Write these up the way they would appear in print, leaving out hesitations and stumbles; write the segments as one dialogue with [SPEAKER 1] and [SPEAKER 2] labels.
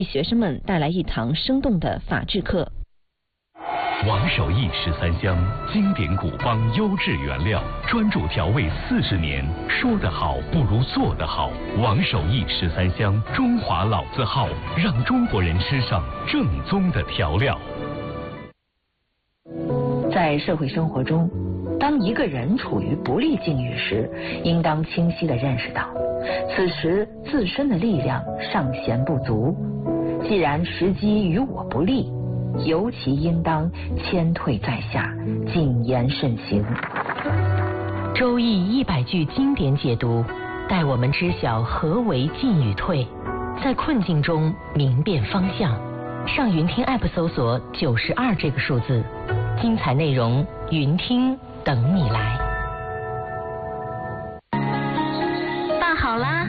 [SPEAKER 1] 给学生们带来一堂生动的法治课。
[SPEAKER 2] 王守义13香，经典古方，优质原料，专注调味40年。说得好不如做得好。王守义13香，中华老字号，让中国人吃上正宗的调料。
[SPEAKER 3] 在社会生活中，当一个人处于不利境遇时，应当清晰地认识到，此时自身的力量尚显不足。既然时机与我不利，尤其应当谦退在下，谨言慎行。
[SPEAKER 4] 周易100句经典解读，带我们知晓何为进与退，在困境中明辨方向。上云听 App 搜索92这个数字，精彩内容云听等你来。
[SPEAKER 5] 饭好啦。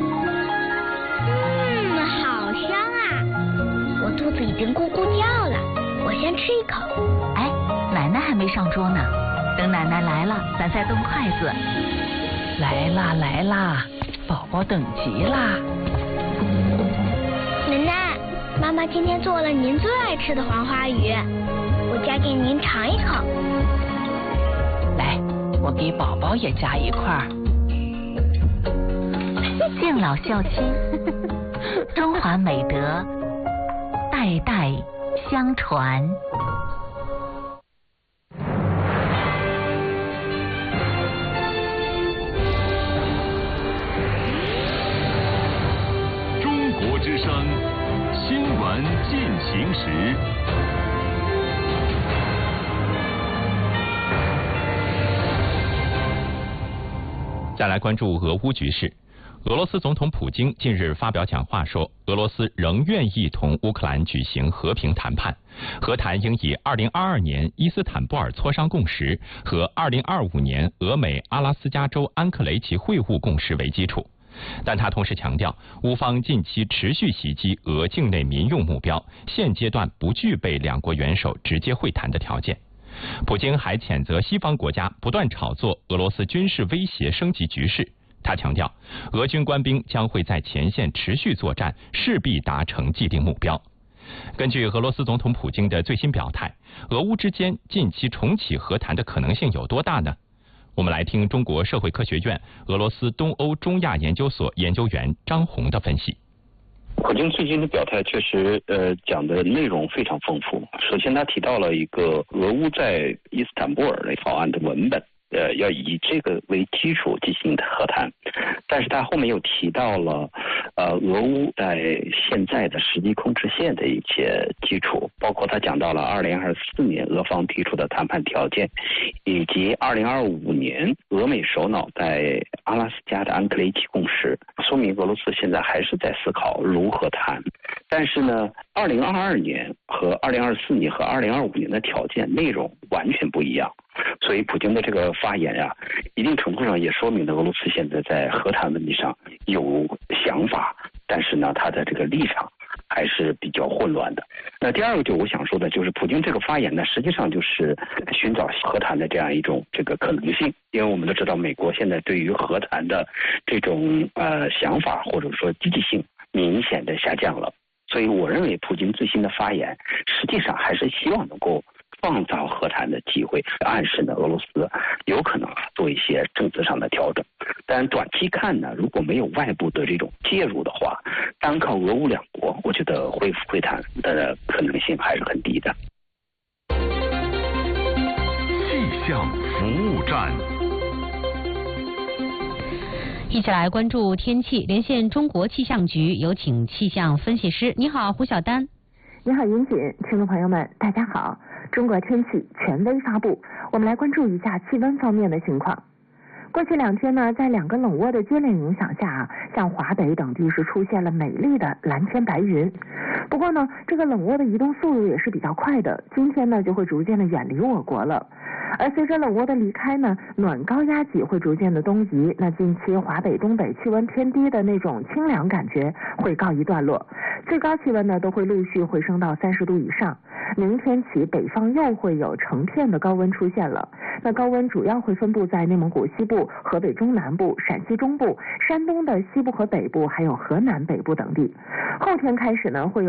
[SPEAKER 5] 好香啊！我肚子已经咕咕叫了，我先吃一口。
[SPEAKER 6] 哎，奶奶还没上桌呢，等奶奶来了，咱再动筷子。
[SPEAKER 7] 来啦来啦，宝宝等急啦。
[SPEAKER 5] 奶奶，妈妈今天做了您最爱吃的黄花鱼，我夹给您尝一口。
[SPEAKER 7] 来，我给宝宝也夹一块。
[SPEAKER 6] 敬老孝亲，中华美德代代相传。
[SPEAKER 2] 中国之声新闻进行时。再来关注俄乌局势。俄罗斯总统普京近日发表讲话说，俄罗斯仍愿意同乌克兰举行和平谈判，和谈应以2022年伊斯坦布尔磋商共识和2025年俄美阿拉斯加州安克雷奇会晤共识为基础。但他同时强调，乌方近期持续袭击俄境内民用目标，现阶段不具备两国元首直接会谈的条件。普京还谴责西方国家不断炒作俄罗斯军事威胁升级局势。他强调，俄军官兵将会在前线持续作战，势必达成既定目标。根据俄罗斯总统普京的最新表态，俄乌之间近期重启和谈的可能性有多大呢？我们来听中国社会科学院俄罗斯东欧中亚研究所研究员张红的分析。
[SPEAKER 8] 普京最近的表态确实讲的内容非常丰富。首先他提到了一个俄乌在伊斯坦布尔的草案的文本，要以这个为基础进行和谈，但是他后面又提到了俄乌在现在的实际控制线的一些基础，包括他讲到了2024年俄方提出的谈判条件，以及2025年俄美首脑在阿拉斯加的安克雷奇共识，说明俄罗斯现在还是在思考如何谈。但是呢，2022年和2024年和2025年的条件内容完全不一样。所以普京的这个发言呀，一定程度上也说明了俄罗斯现在在和谈问题上有想法，但是呢，他的这个立场还是比较混乱的。那第二个我想说的就是，普京这个发言呢，实际上就是寻找和谈的这样一种这个可能性，因为我们都知道，美国现在对于和谈的这种想法或者说积极性明显的下降了。所以我认为普京最新的发言实际上还是希望能够创造和谈的机会，暗示呢俄罗斯有可能做一些政策上的调整。但短期看呢，如果没有外部的这种介入的话，单靠俄乌两国，我觉得恢复会谈的可能性还是很低的。
[SPEAKER 2] 气象服务站。
[SPEAKER 9] 一起来关注天气，连线中国气象局，有请气象分析师。你好，胡晓丹。
[SPEAKER 10] 你好，云锦，听众朋友们，大家好。中国天气权威发布，我们来关注一下气温方面的情况。过去2天呢，在2个冷窝的接连影响下像华北等地是出现了美丽的蓝天白云。不过呢，这个冷窝的移动速度也是比较快的，今天呢就会逐渐的远离我国了。而随着冷窝的离开呢，暖高压脊会逐渐的东移，那近期华北、东北气温偏低的那种清凉感觉会告一段落，最高气温呢都会陆续回升到30度以上。 明天起北方又会有成片的高温出现了。那高温主要会分布在内蒙古西部、河北中南部、陕西中部、山东的西部和北部，还有河南北部等地。后天开始呢，会有